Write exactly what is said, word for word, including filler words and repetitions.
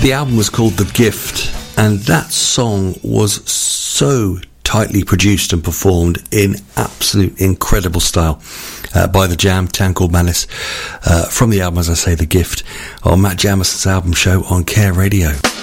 The album was called The Gift, and that song was so tightly produced and performed in absolute incredible style uh, by The Jam, Town Called Malice, uh, from the album, as I say, The Gift, on Matt Jamison's album show on Care Radio.